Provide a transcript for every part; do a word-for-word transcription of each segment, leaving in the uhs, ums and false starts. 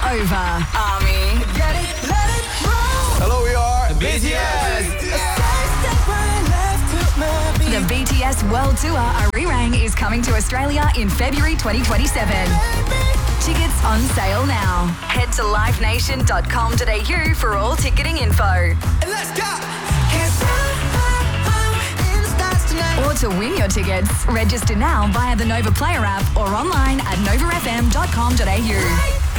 over. Army. Get it, let it roll. Hello, we are B T S. The B T S World Tour Arirang is coming to Australia in February twenty twenty-seven. Tickets on sale now. Head to live nation dot com dot a u for all ticketing info. Let's go. Or to win your tickets, register now via the Nova Player app or online at nova f m dot com dot a u.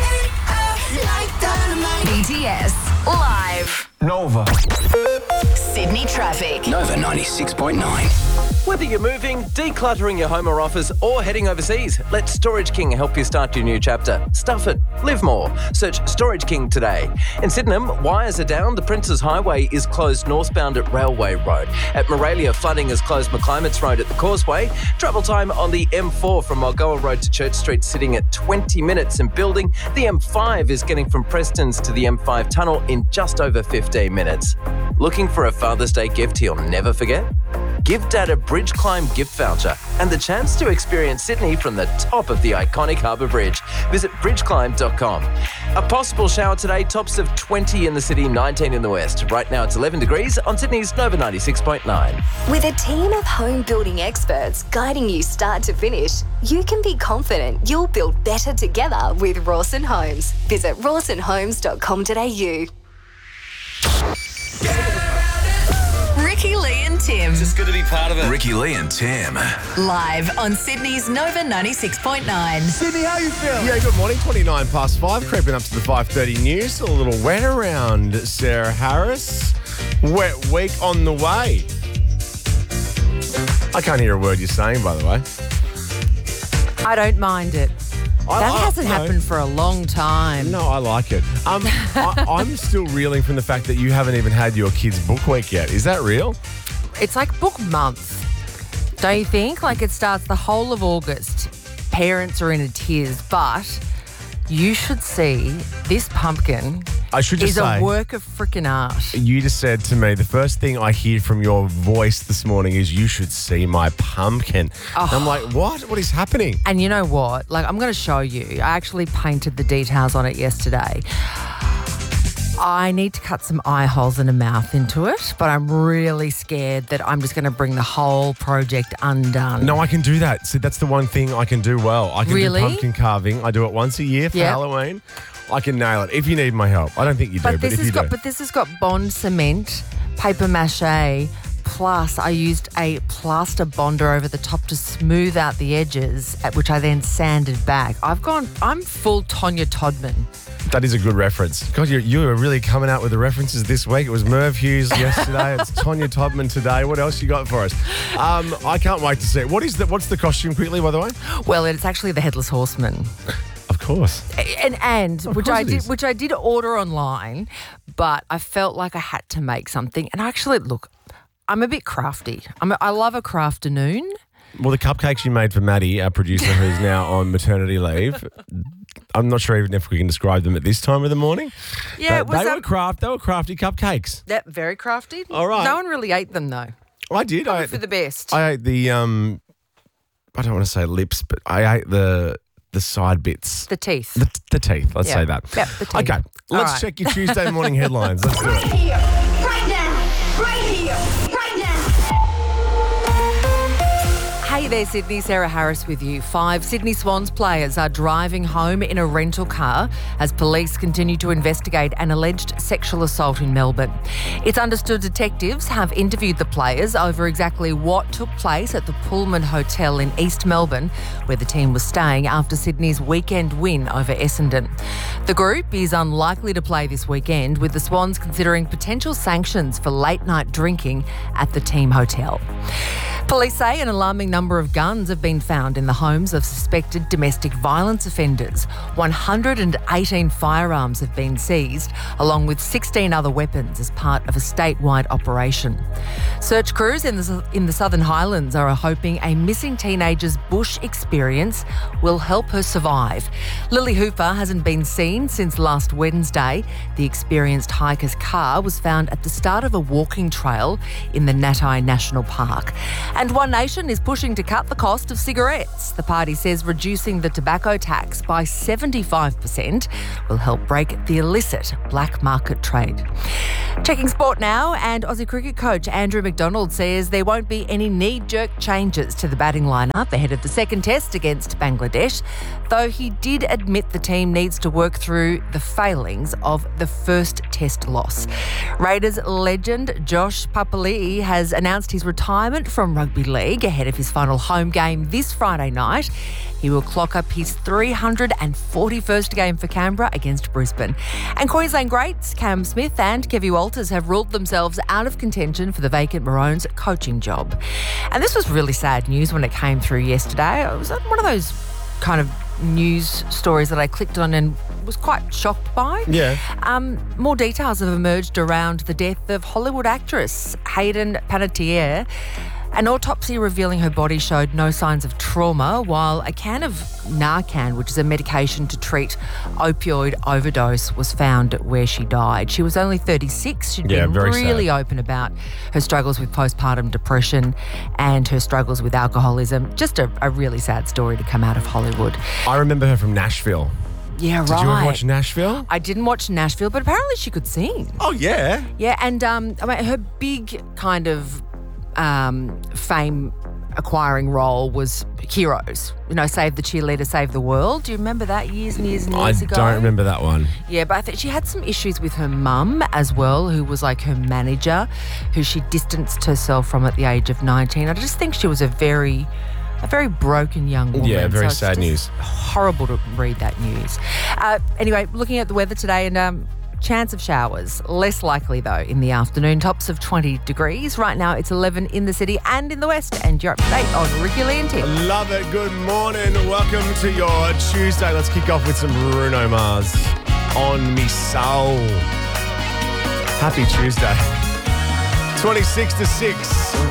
B T S Live. Nova. Sydney traffic. Nova ninety-six point nine. Whether you're moving, decluttering your home or office, or heading overseas, let Storage King help you start your new chapter. Stuff it. Live more. Search Storage King today. In Sydenham, wires are down. The Princes Highway is closed northbound at Railway Road. At Moralia, flooding has closed McClimates Road at the Causeway. Travel time on the M four from Mulgoa Road to Church Street sitting at twenty minutes and building. The M five is getting from Prestons to the M five tunnel in just over fifteen minutes. Looking for a Father's Day gift he'll never forget? Give Dad a Bridge Climb gift voucher and the chance to experience Sydney from the top of the iconic Harbour Bridge. Visit bridge climb dot com. A possible shower today, tops of twenty in the city, nineteen in the west. Right now it's eleven degrees on Sydney's Nova ninety-six point nine. With a team of home building experts guiding you start to finish, you can be confident you'll build better together with Rawson Homes. Visit rawson homes dot com dot a u. Ricky Lee and Tim. It's good to be part of it. Ricky Lee and Tim. Live on Sydney's Nova ninety-six point nine. Sydney, how you feel? Yeah, good morning. twenty-nine past five, creeping up to the five thirty news. A little wet around Sarah Harris. Wet week on the way. I can't hear a word you're saying, by the way. I don't mind it. I, That I- hasn't no. happened for a long time. No, I like it. Um, I, I'm still reeling from the fact that you haven't even had your kids' book week yet. Is that real? It's like book month, don't you think? Like it starts the whole of August. Parents are in a tears, but you should see this pumpkin I should just is say, a work of freaking art. you just said to me, the first thing I hear from your voice this morning is you should see my pumpkin. Oh. I'm like, what? What is happening? And you know what? Like, I'm going to show you. I actually painted the details on it yesterday. I need to cut some eye holes and a mouth into it, but I'm really scared that I'm just going to bring the whole project undone. No, I can do that. See, that's the one thing I can do well. I can Really? do pumpkin carving. I do it once a year for Yep. Halloween. I can nail it if you need my help. I don't think you do, But but, this if has you got, do. but this has got bond cement, paper mache, plus I used a plaster bonder over the top to smooth out the edges, at which I then sanded back. I've gone. I'm full Tonya Todman. That is a good reference. God, you you are really coming out with the references this week. It was Merv Hughes yesterday. It's Tonya Todman today. What else you got for us? Um, I can't wait to see it. What is the, what's the costume quickly, by the way? Well, it's actually the Headless Horseman, Of course. and and which course I it did, is. which I did order online, but I felt like I had to make something. And actually, look, I'm a bit crafty. I'm a, I love a crafternoon. Well, the cupcakes you made for Maddie, our producer who's now on maternity leave, I'm not sure even if we can describe them at this time of the morning. Yeah, But it was they a- were craft. They were crafty cupcakes. That very crafty. All right. No one really ate them though. I did. Probably I for the best. I ate the um, I don't want to say lips, but I ate the the side bits, the teeth. the, the teeth. Let's Yeah. say that. Yep, the teeth. Okay, All let's right. check your Tuesday morning headlines. Let's do it. Here, right now, right here, right now. Hey there, Sydney. Sarah Harris with you. Five Sydney Swans players are driving home in a rental car as police continue to investigate an alleged sexual assault in Melbourne. It's understood detectives have interviewed the players over exactly what took place at the Pullman Hotel in East Melbourne, where the team was staying after Sydney's weekend win over Essendon. The group is unlikely to play this weekend, with the Swans considering potential sanctions for late-night drinking at the team hotel. Police say an alarming number of guns have been found in the homes of suspected domestic violence offenders. one hundred eighteen firearms have been seized, along with sixteen other weapons as part of a statewide operation. Search crews in the, in the Southern Highlands are hoping a missing teenager's bush experience will help her survive. Lily Hooper hasn't been seen since last Wednesday. The experienced hiker's car was found at the start of a walking trail in the Natai National Park. And One Nation is pushing to cut the cost of cigarettes. The party says reducing the tobacco tax by seventy-five percent will help break the illicit black market trade. Checking sport now, and Aussie cricket coach Andrew McDonald says there won't be any knee-jerk changes to the batting lineup ahead of the second test against Bangladesh, though he did admit the team needs to work through the failings of the first test loss. Raiders legend Josh Papali'i has announced his retirement from rugby league ahead of his final home game this Friday night. He will clock up his three hundred forty-first game for Canberra against Brisbane. And Queensland greats Cam Smith and Kevy Walters have ruled themselves out of contention for the vacant Maroons coaching job. And this was really sad news when it came through yesterday. It was one of those kind of news stories that I clicked on and was quite shocked by. Yeah. Um, more details have emerged around the death of Hollywood actress Hayden Panettiere. An autopsy revealing her body showed no signs of trauma, while a can of Narcan, which is a medication to treat opioid overdose, was found where she died. She was only thirty-six. She'd Yeah, been very really sad. open about her struggles with postpartum depression and her struggles with alcoholism. Just a, a really sad story to come out of Hollywood. I remember her from Nashville. Yeah, Did right. you ever watch Nashville? I didn't watch Nashville, but apparently she could sing. Oh, yeah. Yeah, and um, I mean, her big kind of um, fame acquiring role was Heroes. You know, Save the Cheerleader, Save the World. Do you remember that years and years and I years ago? don't remember that one. Yeah, but I think she had some issues with her mum as well, who was like her manager, who she distanced herself from at the age of nineteen. I just think she was a very... a very broken young woman. Yeah, very So it's sad just news. Horrible to read that news. Uh, anyway, looking at the weather today, and um, chance of showers. Less likely, though, in the afternoon. Tops of twenty degrees. Right now, it's eleven in the city and in the west. And you're up to date on Ricky Lee and Tim. Love it. Good morning. Welcome to your Tuesday. Let's kick off with some Bruno Mars on Me Soul. Happy Tuesday. twenty-six to six.